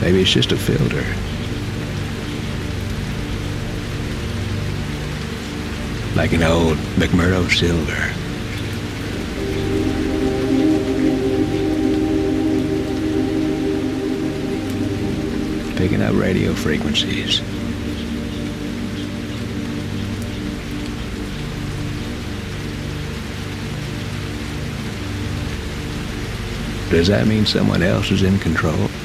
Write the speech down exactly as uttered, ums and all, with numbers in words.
Maybe it's just a filter. Like an old McMurdo Silver. Picking up radio frequencies. Does that mean someone else is in control?